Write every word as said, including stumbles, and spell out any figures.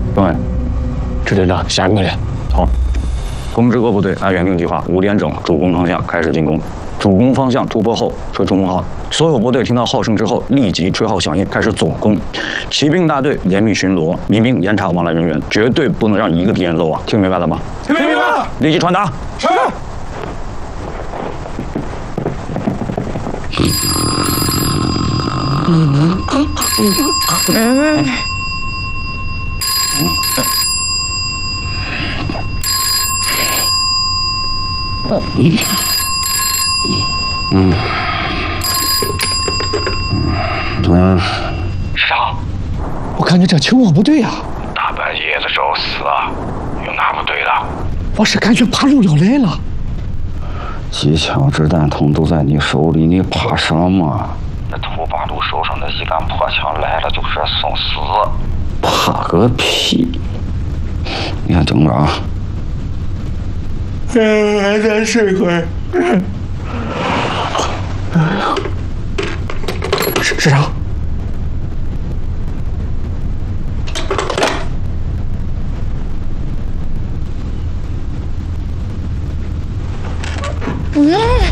中尉， 支队长，下命令。 好，攻之各部队按原定计划五点整主攻方向开始进攻。主攻方向突破后吹冲锋号，所有部队听到号声之后立即吹号响应，开始总攻。骑兵大队严密巡逻，民兵严查往来人员，绝对不能让一个敌人漏网。听明白了吗？ 听明白了。 立即传达。 是。 嗯嗯嗯。嗯，怎么样？ 师长，我感觉这情况不对呀、啊。 大半夜的找死啊！有哪不对的？ 我是感觉怕路要来了。 机枪子弹筒都在你手里，你怕什么？ 那土八路手上的一杆破枪来了就是送死。 怕个屁！你看警长。 哎，再睡会儿。 师师长， 嗯。